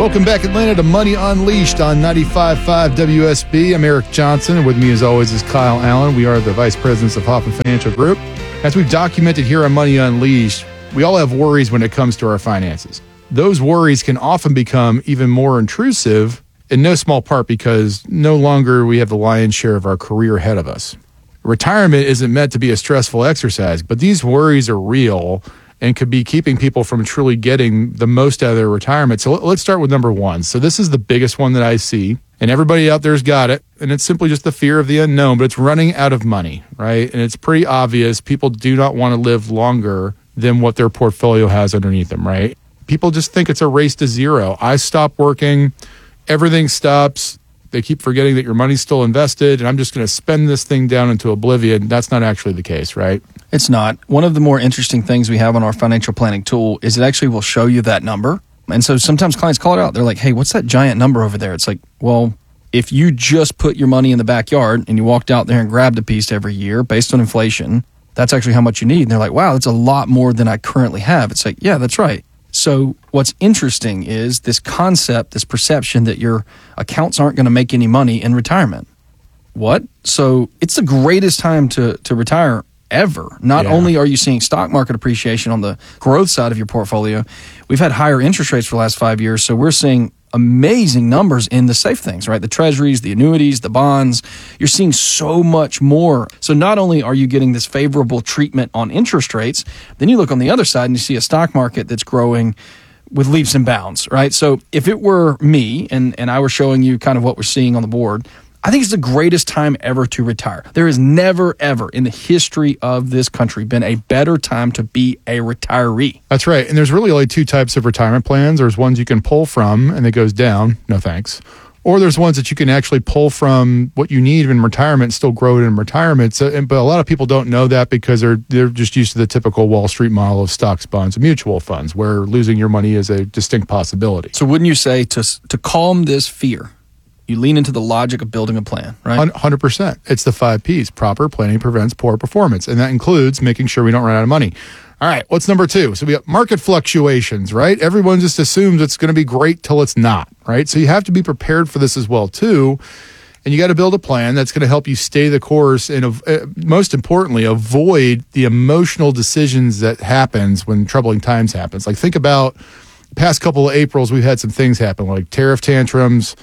Welcome back, Atlanta, to Money Unleashed on 95.5 WSB. I'm Eric Johnson, and with me, as always, is Kyle Allen. We are the Vice Presidents of Hoffman Financial Group. As we've documented here on Money Unleashed, we all have worries when it comes to our finances. Those worries can often become even more intrusive, in no small part because no longer we have the lion's share of our career ahead of us. Retirement isn't meant to be a stressful exercise, but these worries are real and could be keeping people from truly getting the most out of their retirement. So let's start with number one. So this is the biggest one that I see, and everybody out there's got it, and it's simply just the fear of the unknown, but it's running out of money, right? And it's pretty obvious people do not want to live longer than what their portfolio has underneath them, right? People just think it's a race to zero. I stop working, everything stops. They keep forgetting that your money's still invested, and I'm just going to spend this thing down into oblivion. That's not actually the case, right? It's not. One of the more interesting things we have on our financial planning tool is it actually will show you that number. And so sometimes clients call it out. They're like, hey, what's that giant number over there? It's like, well, if you just put your money in the backyard and you walked out there and grabbed a piece every year based on inflation, that's actually how much you need. And they're like, wow, that's a lot more than I currently have. It's like, yeah, that's right. So what's interesting is this concept, this perception that your accounts aren't going to make any money in retirement. What? So it's the greatest time to retire ever. Not only are you seeing stock market appreciation on the growth side of your portfolio, we've had higher interest rates for the last 5 years. So we're seeing amazing numbers in the safe things, right? The treasuries, the annuities, the bonds. You're seeing so much more. So not only are you getting this favorable treatment on interest rates, then you look on the other side and you see a stock market that's growing with leaps and bounds, right? So if it were me and I were showing you kind of what we're seeing on the board, I think it's the greatest time ever to retire. There has never, ever in the history of this country been a better time to be a retiree. That's right. And there's really only two types of retirement plans. There's ones you can pull from and it goes down. No thanks. Or there's ones that you can actually pull from what you need in retirement and still grow it in retirement. So, but a lot of people don't know that because they're just used to the typical Wall Street model of stocks, bonds, and mutual funds where losing your money is a distinct possibility. So wouldn't you say to calm this fear, you lean into the logic of building a plan, right? 100%. It's the 5 Ps. Proper planning prevents poor performance. And that includes making sure we don't run out of money. All right, what's number two? So we got market fluctuations, right? Everyone just assumes it's going to be great till it's not, right? So you have to be prepared for this as well, too. And you got to build a plan that's going to help you stay the course and, most importantly, avoid the emotional decisions that happens when troubling times happens. Like think about the past couple of Aprils, we've had some things happen like tariff tantrums,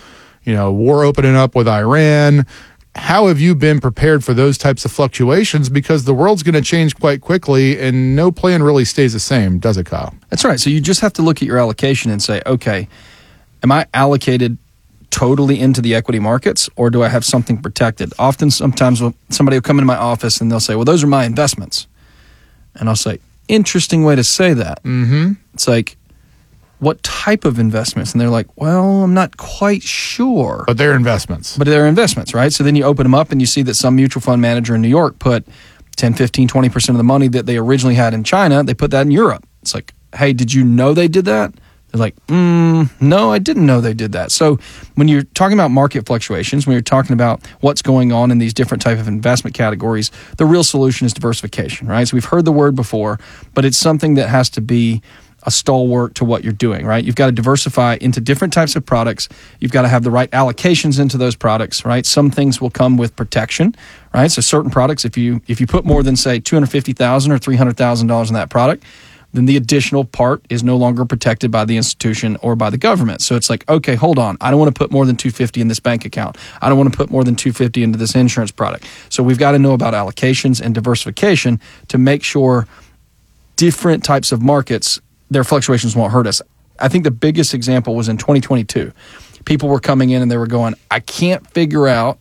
war opening up with Iran. How have you been prepared for those types of fluctuations? Because the world's going to change quite quickly and no plan really stays the same, does it, Kyle? That's right. So you just have to look at your allocation and say, okay, am I allocated totally into the equity markets or do I have something protected? Sometimes somebody will come into my office and they'll say, well, those are my investments. And I'll say, interesting way to say that. Mm-hmm. It's like, what type of investments? And they're like, well, I'm not quite sure. But they're investments. Right? So then you open them up and you see that some mutual fund manager in New York put 10, 15, 20% of the money that they originally had in China, they put that in Europe. It's like, hey, did you know they did that? They're like, no, I didn't know they did that. So when you're talking about market fluctuations, when you're talking about what's going on in these different type of investment categories, the real solution is diversification, right? So we've heard the word before, but it's something that has to be a stalwart to what you're doing, right? You've got to diversify into different types of products. You've got to have the right allocations into those products, right? Some things will come with protection, right? So certain products, if you put more than say $250,000 or $300,000 in that product, then the additional part is no longer protected by the institution or by the government. So it's like, okay, hold on. I don't want to put more than $250 in this bank account. I don't want to put more than $250 into this insurance product. So we've got to know about allocations and diversification to make sure different types of markets, their fluctuations won't hurt us. I think the biggest example was in 2022. People were coming in and they were going, I can't figure out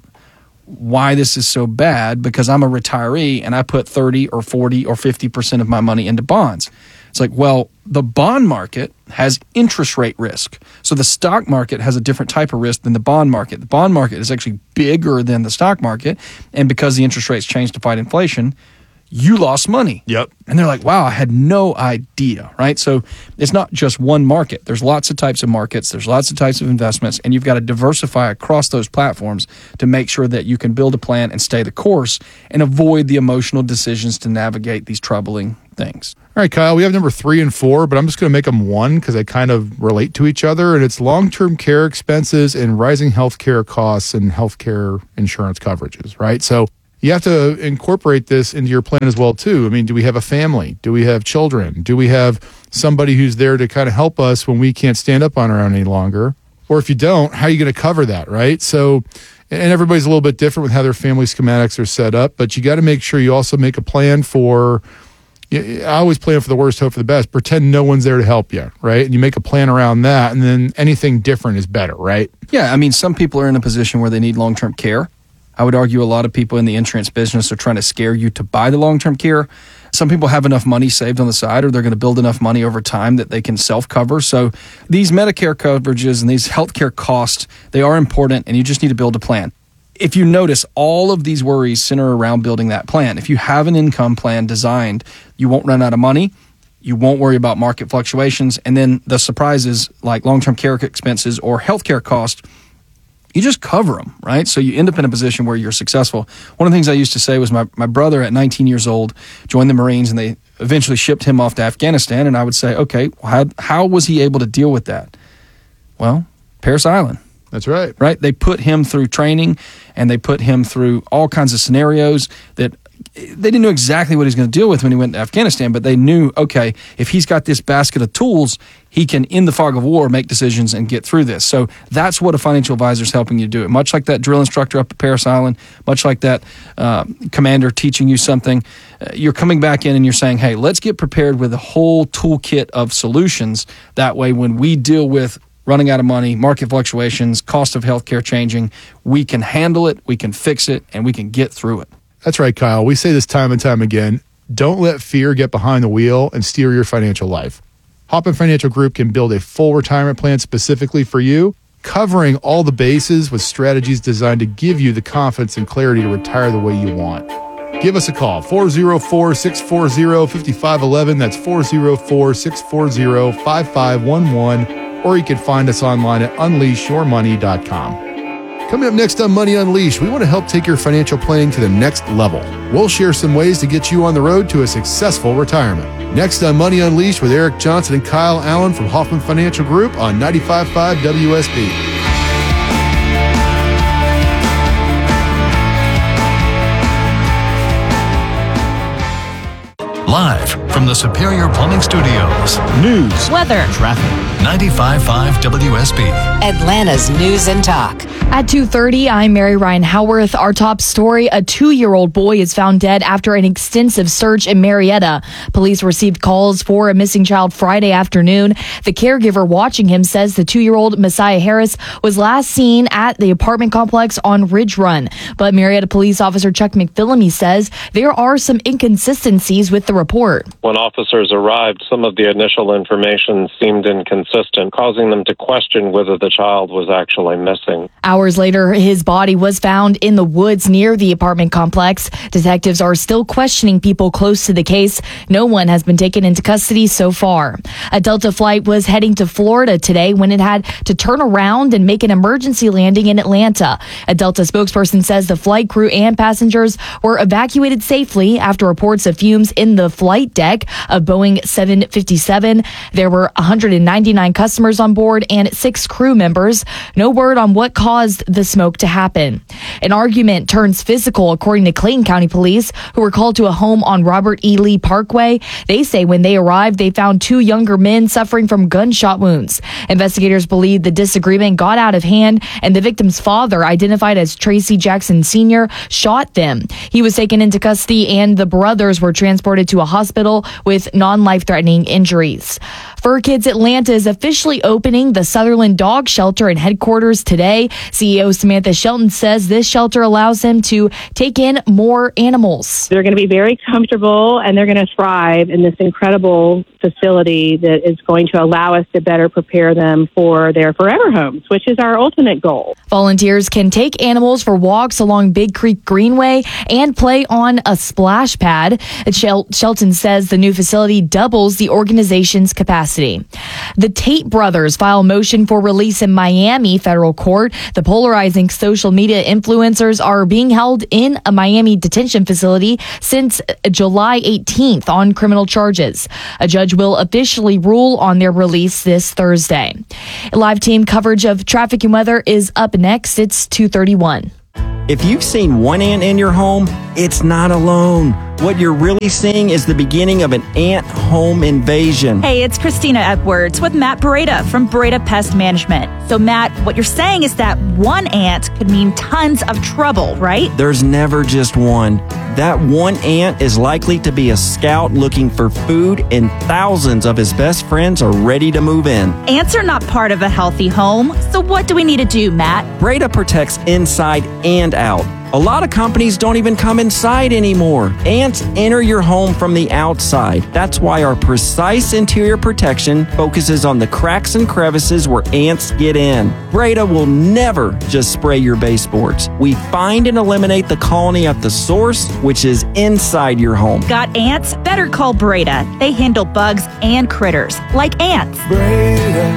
why this is so bad because I'm a retiree and I put 30 or 40 or 50% of my money into bonds. It's like, well, the bond market has interest rate risk. So the stock market has a different type of risk than the bond market. The bond market is actually bigger than the stock market. And because the interest rates changed to fight inflation, you lost money. Yep. And they're like, wow, I had no idea, right? So it's not just one market. There's lots of types of markets. There's lots of types of investments, and you've got to diversify across those platforms to make sure that you can build a plan and stay the course and avoid the emotional decisions to navigate these troubling things. All All right, Kyle, we have number 3 and 4, but I'm just going to make them one because they kind of relate to each other. And it's long-term care expenses and rising healthcare costs and healthcare insurance coverages, right? So you have to incorporate this into your plan as well, too. I mean, do we have a family? Do we have children? Do we have somebody who's there to kind of help us when we can't stand up on our own any longer? Or if you don't, how are you going to cover that, right? So, and everybody's a little bit different with how their family schematics are set up, but you got to make sure you also make a plan for, I always plan for the worst, hope for the best. Pretend no one's there to help you, right? And you make a plan around that, and then anything different is better, right? Yeah, I mean, some people are in a position where they need long-term care. I would argue a lot of people in the insurance business are trying to scare you to buy the long-term care. Some people have enough money saved on the side, or they're going to build enough money over time that they can self-cover. So these Medicare coverages and these healthcare costs, they are important, and you just need to build a plan. If you notice, all of these worries center around building that plan. If you have an income plan designed, you won't run out of money. You won't worry about market fluctuations. And then the surprises like long-term care expenses or healthcare costs, you just cover them, right? So you end up in a position where you're successful. One of the things I used to say was my brother at 19 years old joined the Marines, and they eventually shipped him off to Afghanistan. And I would say, okay, how was he able to deal with that? Well, Parris Island. That's right. Right? They put him through training, and they put him through all kinds of scenarios that they didn't know exactly what he was going to deal with when he went to Afghanistan, but they knew, okay, if he's got this basket of tools, he can, in the fog of war, make decisions and get through this. So that's what a financial advisor is helping you do it. Much like that drill instructor up at Parris Island, much like that commander teaching you something, you're coming back in and you're saying, hey, let's get prepared with a whole toolkit of solutions. That way, when we deal with running out of money, market fluctuations, cost of healthcare changing, we can handle it, we can fix it, and we can get through it. That's right, Kyle. We say this time and time again. Don't let fear get behind the wheel and steer your financial life. Hoffman Financial Group can build a full retirement plan specifically for you, covering all the bases with strategies designed to give you the confidence and clarity to retire the way you want. Give us a call, 404-640-5511. That's 404-640-5511. Or you can find us online at unleashyourmoney.com. Coming up next on Money Unleashed, we want to help take your financial planning to the next level. We'll share some ways to get you on the road to a successful retirement. Next on Money Unleashed with Eric Johnson and Kyle Allen from Hoffman Financial Group on 95.5 WSB. Live from the Superior Plumbing Studios. News, weather, traffic. 95.5 WSB. Atlanta's News and Talk. At 2:30, I'm Mary Ryan Howarth. Our top story, a 2-year-old boy is found dead after an extensive search in Marietta. Police received calls for a missing child Friday afternoon. The caregiver watching him says the 2-year-old Messiah Harris was last seen at the apartment complex on Ridge Run. But Marietta Police Officer Chuck McPhillamy says there are some inconsistencies with the report. When officers arrived, some of the initial information seemed inconsistent, causing them to question whether the child was actually missing. Hours later, his body was found in the woods near the apartment complex. Detectives are still questioning people close to the case. No one has been taken into custody so far. A Delta flight was heading to Florida today when it had to turn around and make an emergency landing in Atlanta. A Delta spokesperson says the flight crew and passengers were evacuated safely after reports of fumes in the flight deck of Boeing 757. There were 199 customers on board and 6 crew members. No word on what caused the smoke to happen. An argument turns physical, according to Clayton County Police, who were called to a home on Robert E. Lee Parkway. They say when they arrived, they found 2 younger men suffering from gunshot wounds. Investigators believe the disagreement got out of hand and the victim's father, identified as Tracy Jackson Sr., shot them. He was taken into custody and the brothers were transported to a hospital with non-life-threatening injuries. Fur Kids Atlanta is officially opening the Sutherland Dog Shelter and headquarters today. CEO Samantha Shelton says this shelter allows them to take in more animals. They're going to be very comfortable and they're going to thrive in this incredible facility that is going to allow us to better prepare them for their forever homes, which is our ultimate goal. Volunteers can take animals for walks along Big Creek Greenway and play on a splash pad. Shelton says the new facility doubles the organization's capacity. custody. The Tate brothers file motion for release in Miami federal court. The polarizing social media influencers are being held in a Miami detention facility since July 18th on criminal charges. A judge will officially rule on their release this Thursday. Live team coverage of traffic and weather is up next. It's 2:31. If you've seen one ant in your home, it's not alone. What you're really seeing is the beginning of an ant home invasion. Hey, it's Christina Edwards with Matt Beretta from Beretta Pest Management. So, Matt, what you're saying is that one ant could mean tons of trouble, right? There's never just one. That one ant is likely to be a scout looking for food, and thousands of his best friends are ready to move in. Ants are not part of a healthy home. So what do we need to do, Matt? Beretta protects inside and out. A lot of companies don't even come inside anymore. Ants enter your home from the outside. That's why our precise interior protection focuses on the cracks and crevices where ants get in. Beretta will never just spray your baseboards. We find and eliminate the colony at the source, which is inside your home. Got ants? Better call Beretta. They handle bugs and critters, like ants. Beretta,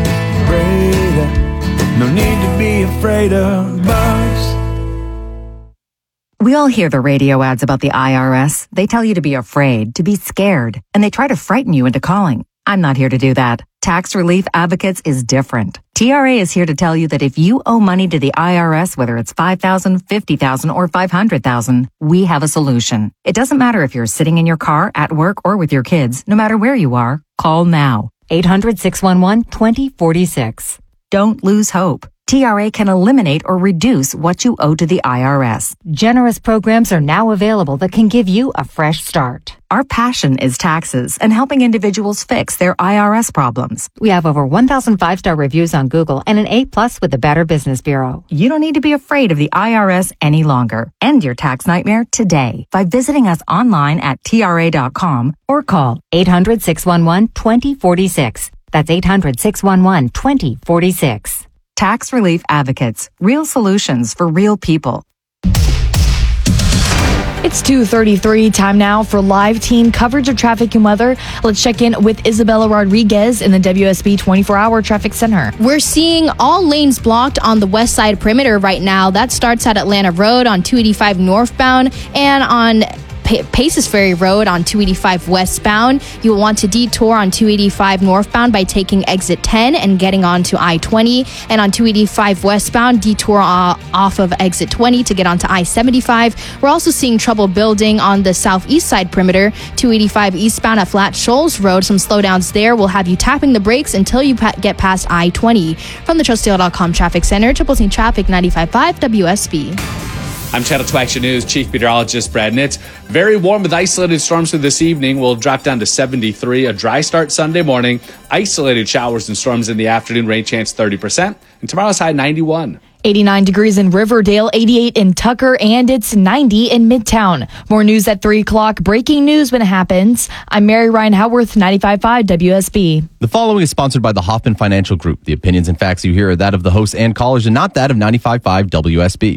no need to be afraid of bugs. We all hear the radio ads about the IRS. They tell you to be afraid, to be scared, and they try to frighten you into calling. I'm not here to do that. Tax Relief Advocates is different. TRA is here to tell you that if you owe money to the IRS, whether it's $5,000, $50,000, or $500,000, we have a solution. It doesn't matter if you're sitting in your car, at work, or with your kids. No matter where you are, call now. 800-611-2046. Don't lose hope. TRA can eliminate or reduce what you owe to the IRS. Generous programs are now available that can give you a fresh start. Our passion is taxes and helping individuals fix their IRS problems. We have over 1,000 5-star reviews on Google and an A+ with the Better Business Bureau. You don't need to be afraid of the IRS any longer. End your tax nightmare today by visiting us online at TRA.com or call 800-611-2046. That's 800-611-2046. Tax Relief Advocates. Real solutions for real people. It's 2:33. Time now for live team coverage of traffic and weather. Let's check in with Isabella Rodriguez in the WSB 24-hour traffic center. We're seeing all lanes blocked on the west side perimeter right now. That starts at Atlanta Road on 285 northbound and on Paces Ferry Road on 285 westbound. You will want to detour on 285 northbound by taking exit 10 and getting onto I-20. And on 285 westbound, detour off of exit 20 to get onto I-75. We're also seeing trouble building on the southeast side perimeter. 285 eastbound at Flat Shoals Road. Some slowdowns there will have you tapping the brakes until you get past I-20. From the TrustDeal.com Traffic Center, Triple T Traffic 95.5 WSB. I'm Channel 2 Action News Chief Meteorologist Brad Nitz. Very warm with isolated storms through this evening. We'll drop down to 73. A dry start Sunday morning. Isolated showers and storms in the afternoon. Rain chance 30%. And tomorrow's high 91. 89 degrees in Riverdale, 88 in Tucker, and it's 90 in Midtown. More news at 3 o'clock. Breaking news when it happens. I'm Mary Ryan Howarth, 95.5 WSB. The following is sponsored by the Hoffman Financial Group. The opinions and facts you hear are that of the hosts and callers and not that of 95.5 WSB.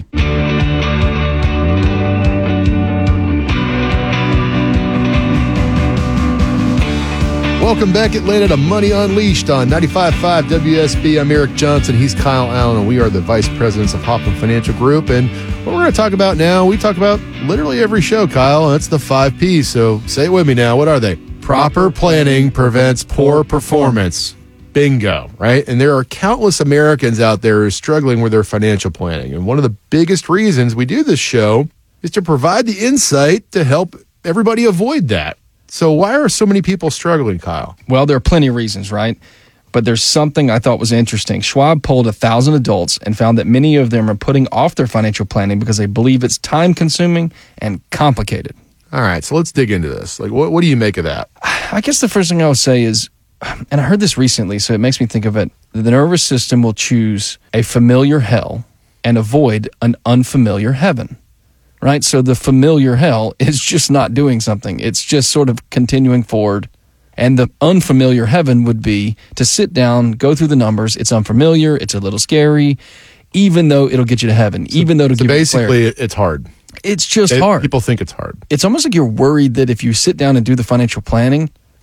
Welcome back, Atlanta, to Money Unleashed on 95.5 WSB. I'm Eric Johnson. He's Kyle Allen, and we are the vice presidents of Hoffman Financial Group. And what we're going to talk about now, we talk about literally every show, Kyle, and that's the 5 Ps. So say it with me now. What are they? Proper planning prevents poor performance. Bingo, right? And there are countless Americans out there who are struggling with their financial planning. And one of the biggest reasons we do this show is to provide the insight to help everybody avoid that. So why are so many people struggling, Kyle? Well, there are plenty of reasons, right? But there's something I thought was interesting. Schwab polled 1,000 adults and found that many of them are putting off their financial planning because they believe it's time-consuming and complicated. All right, so let's dig into this. Like, what do you make of that? I guess the first thing I would say is, and I heard this recently, so it makes me think of it, the nervous system will choose a familiar hell and avoid an unfamiliar heaven. Right? So the familiar hell is just not doing something. It's just sort of continuing forward. And the unfamiliar heaven would be to sit down, go through the numbers. It's unfamiliar. It's a little scary, even though it'll get you to heaven, even though it'll give you clarity. Basically, it's hard. It's just hard. People think it's hard. It's almost like you're worried that if you sit down and do the financial planning,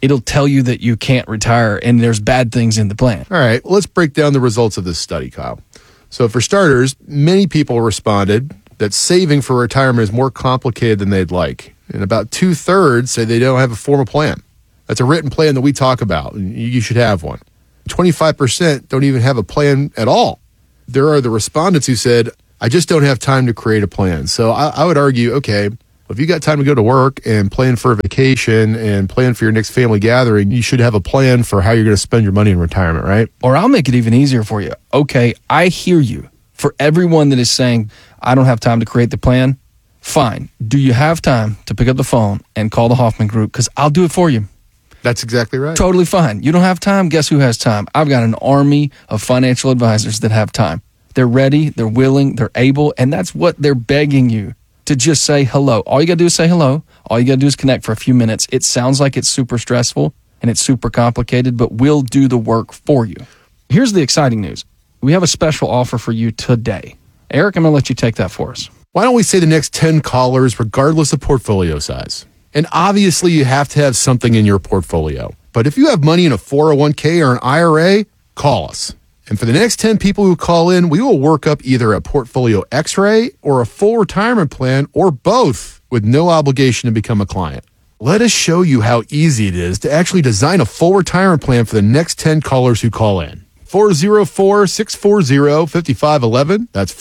it'll tell you that you can't retire and there's bad things in the plan. All right, let's break down the results of this study, Kyle. So for starters, many people responded that saving for retirement is more complicated than they'd like. And about 2/3 say they don't have a formal plan. That's a written plan that we talk about, and you should have one. 25% don't even have a plan at all. There are the respondents who said, I just don't have time to create a plan. So I would argue, okay, if you got time to go to work and plan for a vacation and plan for your next family gathering, you should have a plan for how you're going to spend your money in retirement, right? Or I'll make it even easier for you. Okay, I hear you. For everyone that is saying, I don't have time to create the plan, fine. Do you have time to pick up the phone and call the Hoffman Group? Because I'll do it for you. That's exactly right. Totally fine. You don't have time? Guess who has time? I've got an army of financial advisors that have time. They're ready, they're willing, they're able, and that's what they're begging you to just say hello. All you got to do is say hello. All you got to do is connect for a few minutes. It sounds like it's super stressful and it's super complicated, but we'll do the work for you. Here's the exciting news. We have a special offer for you today. Eric, I'm going to let you take that for us. Why don't we say the next 10 callers, regardless of portfolio size? And obviously, you have to have something in your portfolio. But if you have money in a 401k or an IRA, call us. And for the next 10 people who call in, we will work up either a portfolio X-ray or a full retirement plan or both with no obligation to become a client. Let us show you how easy it is to actually design a full retirement plan for the next 10 callers who call in. 404-640-5511. That's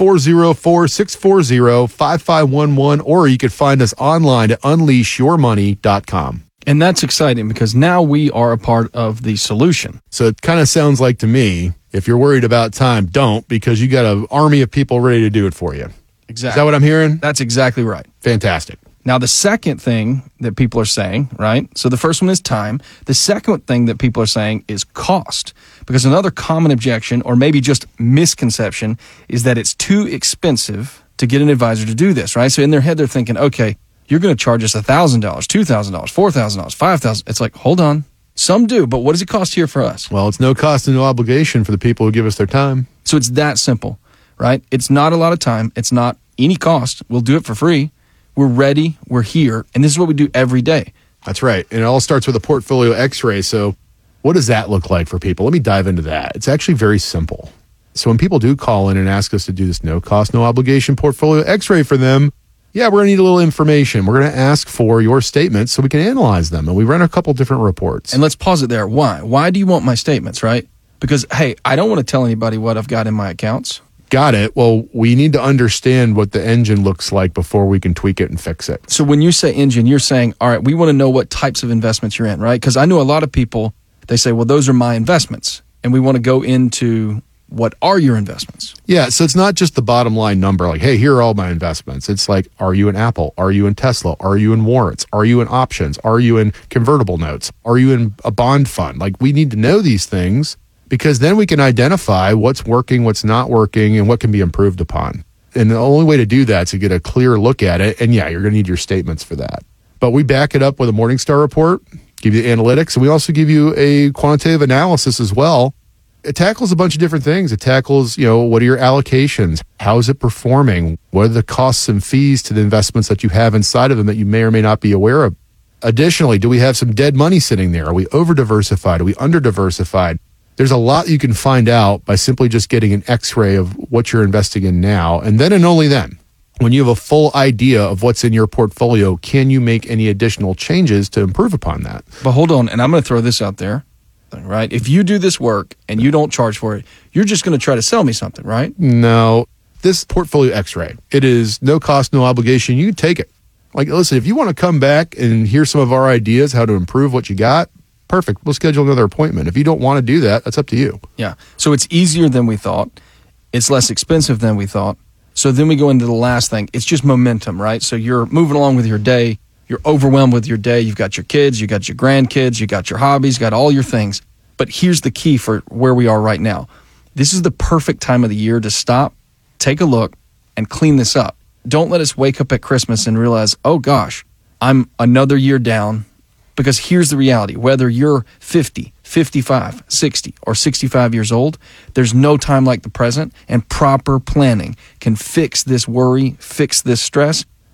404-640-5511. Or you can find us online at unleashyourmoney.com. And that's exciting because now we are a part of the solution. So it kind of sounds like to me, if you're worried about time, don't, because you got an army of people ready to do it for you. Exactly. Is that what I'm hearing? That's exactly right. Fantastic. Now, the second thing that people are saying, right? So the first one is time. The second thing that people are saying is cost. Because another common objection, or maybe just misconception, is that it's too expensive to get an advisor to do this, right? So in their head, they're thinking, okay, you're going to charge us $1,000, $2,000, $4,000, $5,000. It's like, hold on. Some do, but what does it cost here for us? Well, it's no cost and no obligation for the people who give us their time. So it's that simple, right? It's not a lot of time. It's not any cost. We'll do it for free. We're ready. We're here. And this is what we do every day. That's right. And it all starts with a portfolio X-ray. So what does that look like for people? Let me dive into that. It's actually very simple. So when people do call in and ask us to do this no cost, no obligation portfolio X-ray for them, yeah, we're going to need a little information. We're going to ask for your statements so we can analyze them. And we run a couple different reports. And let's pause it there. Why? Why do you want my statements, right? Because, hey, I don't want to tell anybody what I've got in my accounts. Got it. Well, we need to understand what the engine looks like before we can tweak it and fix it. So when you say engine, you're saying, all right, we want to know what types of investments you're in, right? Because I know a lot of people, they say, well, those are my investments. And we want to go into what are your investments? Yeah, so it's not just the bottom line number, like, hey, here are all my investments. It's like, are you in Apple? Are you in Tesla? Are you in warrants? Are you in options? Are you in convertible notes? Are you in a bond fund? Like, we need to know these things because then we can identify what's working, what's not working, and what can be improved upon. And the only way to do that is to get a clear look at it. And yeah, you're going to need your statements for that. But we back it up with a Morningstar report, give you the analytics, and we also give you a quantitative analysis as well. It tackles a bunch of different things. It tackles, what are your allocations? How is it performing? What are the costs and fees to the investments that you have inside of them that you may or may not be aware of? Additionally, do we have some dead money sitting there? Are we over-diversified? Are we under-diversified? There's a lot you can find out by simply just getting an X-ray of what you're investing in now. And then and only then, when you have a full idea of what's in your portfolio, can you make any additional changes to improve upon that? But hold on, and I'm going to throw this out there. Right? If you do this work and you don't charge for it, you're just going to try to sell me something, right? No. This portfolio X-ray, it is no cost, no obligation. You take it. Like, listen, if you want to come back and hear some of our ideas, how to improve what you got, perfect. We'll schedule another appointment. If you don't want to do that, that's up to you. Yeah. So it's easier than we thought. It's less expensive than we thought. So then we go into the last thing. It's just momentum, right? So you're moving along with your day. You're overwhelmed with your day. You've got your kids, you got your grandkids, you got your hobbies, you got all your things. But here's the key for where we are right now. This is the perfect time of the year to stop, take a look, and clean this up. Don't let us wake up at Christmas and realize, oh gosh, I'm another year down. Because here's the reality. Whether you're 50, 55, 60, or 65 years old, there's no time like the present, and proper planning can fix this worry, fix this stress,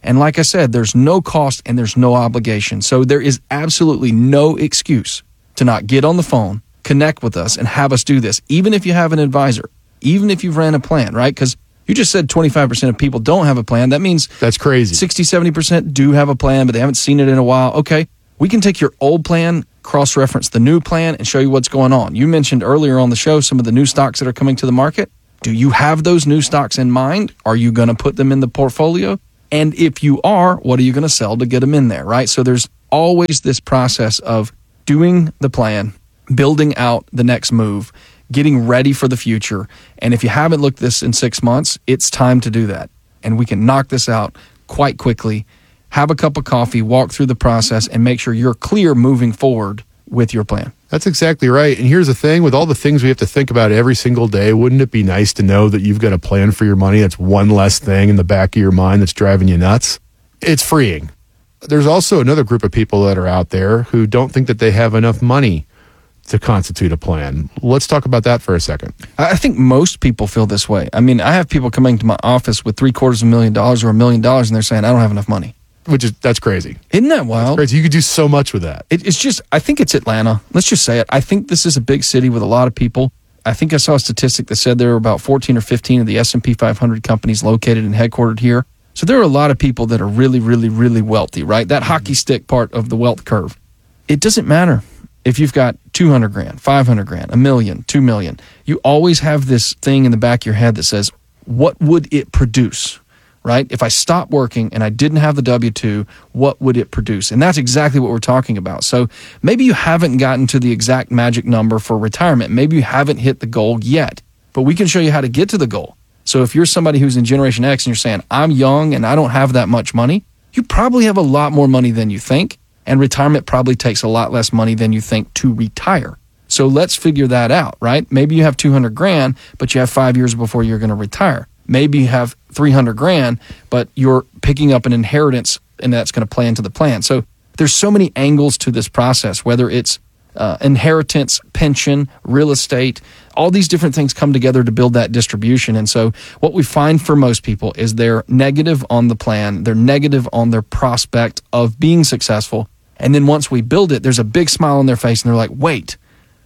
And like I said, there's no cost and there's no obligation. So there is absolutely no excuse to not get on the phone, connect with us, and have us do this, even if you have an advisor, even if you've ran a plan, right? Because you just said 25% of people don't have a plan. That means that's crazy. 60, 70% do have a plan, but they haven't seen it in a while. Okay, we can take your old plan, cross-reference the new plan, and show you what's going on. You mentioned earlier on the show some of the new stocks that are coming to the market. Do you have those new stocks in mind? Are you going to put them in the portfolio? And if you are, what are you going to sell to get them in there, right? So there's always this process of doing the plan, building out the next move, getting ready for the future. And if you haven't looked this in 6 months, it's time to do that. And we can knock this out quite quickly. Have a cup of coffee, walk through the process, and make sure you're clear moving forward with your plan. That's exactly right. And here's the thing, with all the things we have to think about every single day, wouldn't it be nice to know that you've got a plan for your money? That's one less thing in the back of your mind that's driving you nuts. It's freeing. There's also another group of people that are out there who don't think that they have enough money to constitute a plan. Let's talk about that for a second. I think most people feel this way. I mean, I have people coming to my office with $750,000 or $1 million, and they're saying, I don't have enough money. That's crazy. Isn't that wild? That's crazy. You could do so much with that. It's just, I think it's Atlanta. Let's just say it. I think this is a big city with a lot of people. I think I saw a statistic that said there were about 14 or 15 of the S&P 500 companies located and headquartered here. So there are a lot of people that are really, really, really wealthy, right? That hockey stick part of the wealth curve. It doesn't matter if you've got 200 grand, 500 grand, $1 million, 2 million. You always have this thing in the back of your head that says, what would it produce? Right? If I stopped working and I didn't have the W-2, what would it produce? And that's exactly what we're talking about. So maybe you haven't gotten to the exact magic number for retirement. Maybe you haven't hit the goal yet, but we can show you how to get to the goal. So if you're somebody who's in Generation X and you're saying, I'm young and I don't have that much money, you probably have a lot more money than you think. And retirement probably takes a lot less money than you think to retire. So let's figure that out, right? Maybe you have 200 grand, but you have 5 years before you're going to retire. Maybe you have 300 grand, but you're picking up an inheritance and that's going to play into the plan. So there's so many angles to this process, whether it's inheritance, pension, real estate, all these different things come together to build that distribution. And so what we find for most people is they're negative on the plan. They're negative on their prospect of being successful. And then once we build it, there's a big smile on their face and they're like, wait,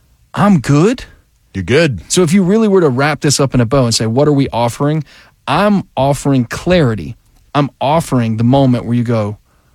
I'm good? You're good. So if you really were to wrap this up in a bow and say, what are we offering? I'm offering clarity. I'm offering the moment where you go,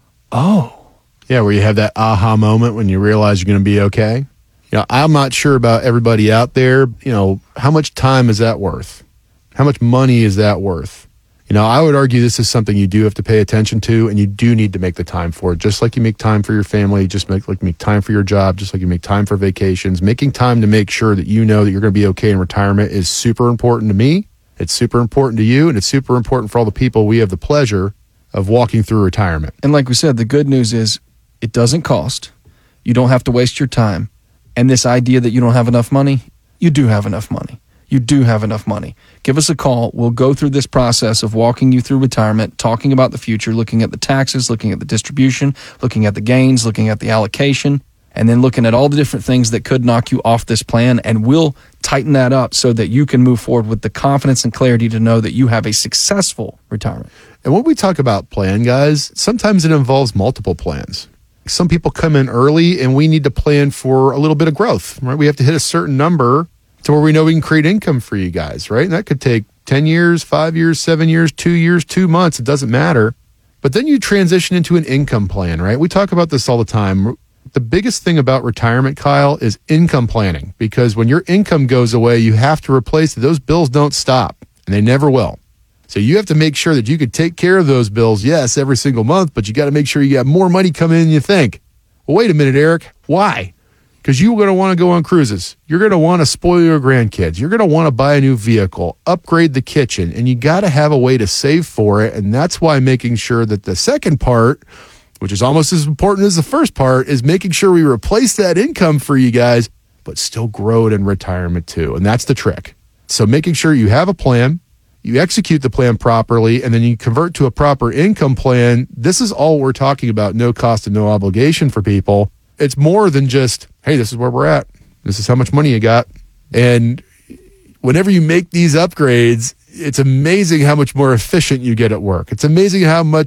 oh. Yeah, where you have that aha moment when you realize you're going to be okay. You know, I'm not sure about everybody out there. You know, how much time is that worth? How much money is that worth? You know, I would argue this is something you do have to pay attention to, and you do need to make the time for it. Just like you make time for your family, just make time for your job, just like you make time for vacations. Making time to make sure that you know that you're going to be okay in retirement is super important to me. It's super important to you, and it's super important for all the people we have the pleasure of walking through retirement. And like we said, the good news is it doesn't cost. You don't have to waste your time. And this idea that you don't have enough money, you do have enough money. You do have enough money. Give us a call. We'll go through this process of walking you through retirement, talking about the future, looking at the taxes, looking at the distribution, looking at the gains, looking at the allocation, and then looking at all the different things that could knock you off this plan. And we'll tighten that up so that you can move forward with the confidence and clarity to know that you have a successful retirement. And when we talk about plan, guys, sometimes it involves multiple plans. Some people come in early and we need to plan for a little bit of growth, right? We have to hit a certain number to where we know we can create income for you guys, right? And that could take 10 years, 5 years, 7 years, 2 years, 2 months. It doesn't matter. But then you transition into an income plan, right? We talk about this all the time. The biggest thing about retirement, Kyle, is income planning, because when your income goes away, you have to replace it. Those bills don't stop, and they never will. So you have to make sure that you can take care of those bills, yes, every single month, but you got to make sure you got more money coming in than you think. Well, wait a minute, Eric. Why? Because you're going to want to go on cruises. You're going to want to spoil your grandkids. You're going to want to buy a new vehicle, upgrade the kitchen, and you got to have a way to save for it. And that's why making sure that the second part, which is almost as important as the first part, is making sure we replace that income for you guys, but still grow it in retirement too. And that's the trick. So making sure you have a plan, you execute the plan properly, and then you convert to a proper income plan. This is all we're talking about, no cost and no obligation for people. It's more than just, hey, this is where we're at. This is how much money you got. And whenever you make these upgrades, it's amazing how much more efficient you get at work. It's amazing how much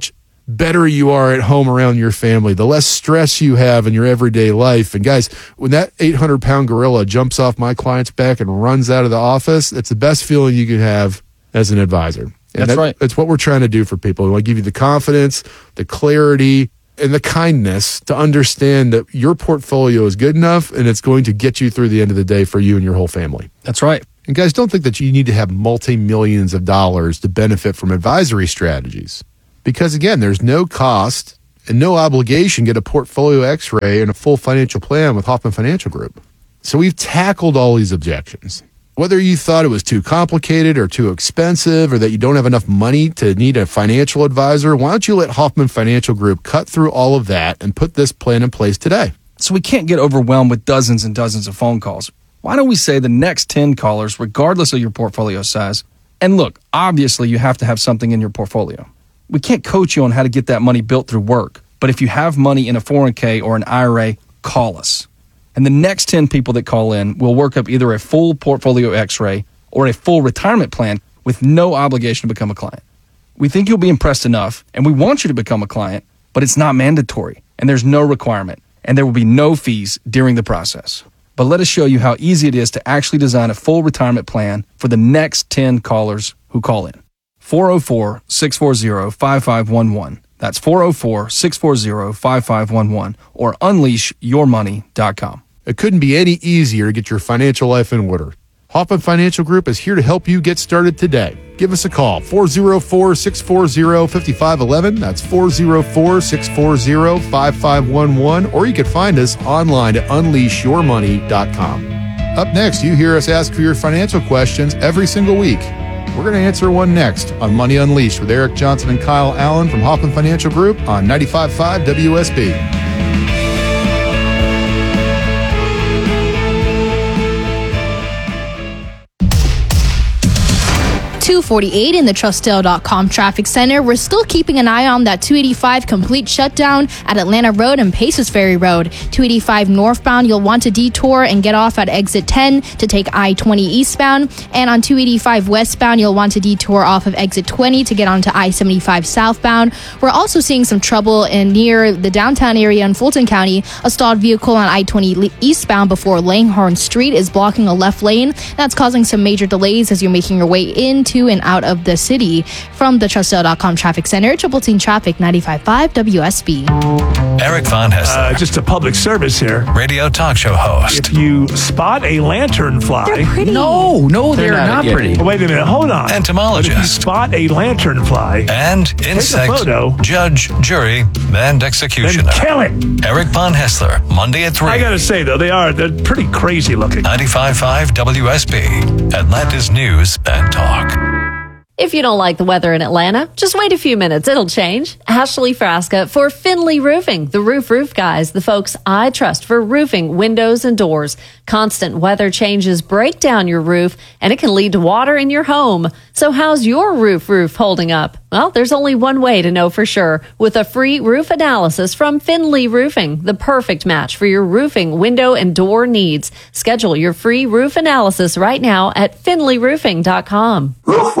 better you are at home around your family, the less stress you have in your everyday life. And guys, when that 800-pound gorilla jumps off my client's back and runs out of the office, it's the best feeling you could have as an advisor. And That's right. That's what we're trying to do for people. We want to give you the confidence, the clarity, and the kindness to understand that your portfolio is good enough and it's going to get you through the end of the day for you and your whole family. That's right. And guys, don't think that you need to have multi-millions of dollars to benefit from advisory strategies. Because again, there's no cost and no obligation to get a portfolio x-ray and a full financial plan with Hoffman Financial Group. So we've tackled all these objections. Whether you thought it was too complicated or too expensive or that you don't have enough money to need a financial advisor, why don't you let Hoffman Financial Group cut through all of that and put this plan in place today? So we can't get overwhelmed with dozens and dozens of phone calls. Why don't we say the next 10 callers, regardless of your portfolio size? And look, obviously you have to have something in your portfolio. We can't coach you on how to get that money built through work. But if you have money in a 401k or an IRA, call us. And the next 10 people that call in will work up either a full portfolio x-ray or a full retirement plan with no obligation to become a client. We think you'll be impressed enough, and we want you to become a client, but it's not mandatory, and there's no requirement, and there will be no fees during the process. But let us show you how easy it is to actually design a full retirement plan for the next 10 callers who call in. 404-640-5511. That's 404-640-5511 or unleashyourmoney.com. It couldn't be any easier to get your financial life in order. Hoffman Financial Group is here to help you get started today. Give us a call, 404-640-5511. That's 404-640-5511. Or you can find us online at unleashyourmoney.com. Up next, you hear us ask for your financial questions every single week. We're going to answer one next on Money Unleashed with Eric Johnson and Kyle Allen from Hoffman Financial Group on 95.5 WSB. 248 in the Trustdale.com traffic center. We're still keeping an eye on that 285 complete shutdown at Atlanta Road and Paces Ferry Road. 285 northbound, you'll want to detour and get off at exit 10 to take I-20 eastbound. And on 285 westbound, you'll want to detour off of exit 20 to get onto I-75 southbound. We're also seeing some trouble near the downtown area in Fulton County. A stalled vehicle on I-20 eastbound before Langhorne Street is blocking a left lane. That's causing some major delays as you're making your way into and out of the city. From the Trustdale.com traffic center, Triple Team Traffic 95.5 WSB. Eric Von Hessler. Just a public service here. Radio talk show host. If you spot a lanternfly. They're pretty. No, they're not pretty. Oh, wait a minute, hold on. Entomologist. But if you spot a lanternfly. And insect. Take a photo. Judge, jury, and executioner. Then kill it. Eric Von Hessler, Monday at 3. I gotta say, though, they're pretty crazy looking. 95.5 WSB. Atlanta's News and Talk. If you don't like the weather in Atlanta, just wait a few minutes. It'll change. Ashley Frasca for Finley Roofing, the roof guys, the folks I trust for roofing, windows, and doors. Constant weather changes break down your roof, and it can lead to water in your home. So how's your roof holding up? Well, there's only one way to know for sure. With a free roof analysis from Finley Roofing, the perfect match for your roofing, window, and door needs. Schedule your free roof analysis right now at finleyroofing.com.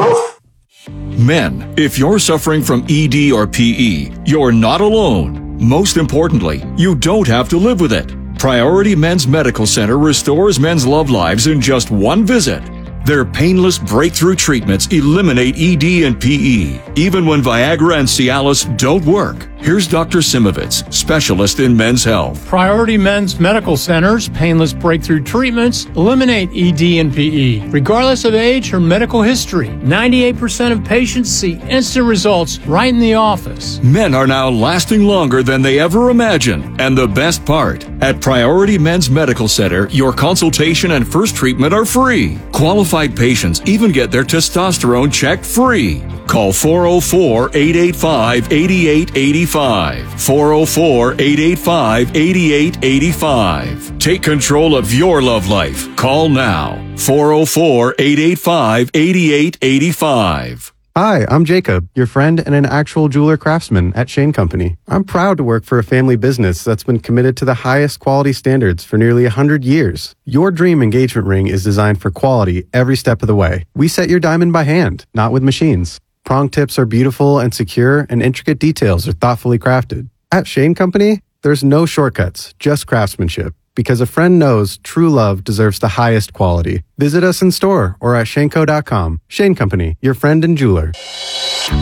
Men, if you're suffering from ED or PE, you're not alone. Most importantly, you don't have to live with it. Priority Men's Medical Center restores men's love lives in just one visit. Their painless breakthrough treatments eliminate ED and PE, even when Viagra and Cialis don't work. Here's Dr. Simovitz, specialist in men's health. Priority Men's Medical Center's painless breakthrough treatments eliminate ED and PE, regardless of age or medical history. 98% of patients see instant results right in the office. Men are now lasting longer than they ever imagined. And the best part, at Priority Men's Medical Center, your consultation and first treatment are free. Qualified patients even get their testosterone checked free. Call 404-885-8885. 404-885-8885. Take control of your love life. Call now. 404-885-8885. Hi, I'm Jacob, your friend and an actual jeweler craftsman at Shane Company. I'm proud to work for a family business that's been committed to the highest quality standards for nearly 100 years. Your dream engagement ring is designed for quality every step of the way. We set your diamond by hand, not with machines. Prong tips are beautiful and secure, and intricate details are thoughtfully crafted. At Shane Company, there's no shortcuts, just craftsmanship. Because a friend knows true love deserves the highest quality. Visit us in store or at shaneco.com. Shane Company, your friend and jeweler.